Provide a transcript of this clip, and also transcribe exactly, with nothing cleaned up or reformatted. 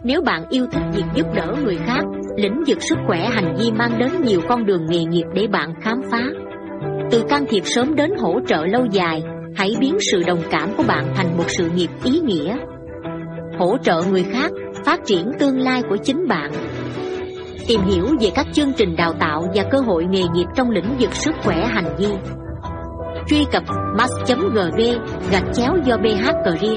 Nếu bạn yêu thích việc giúp đỡ người khác, lĩnh vực sức khỏe hành vi mang đến nhiều con đường nghề nghiệp để bạn khám phá. Từ can thiệp sớm đến hỗ trợ lâu dài, hãy biến sự đồng cảm của bạn thành một sự nghiệp ý nghĩa. Hỗ trợ người khác, phát triển tương lai của chính bạn. Tìm hiểu về các chương trình đào tạo và cơ hội nghề nghiệp trong lĩnh vực sức khỏe hành vi. Truy cập mass chấm gv gạch chéo do bh career.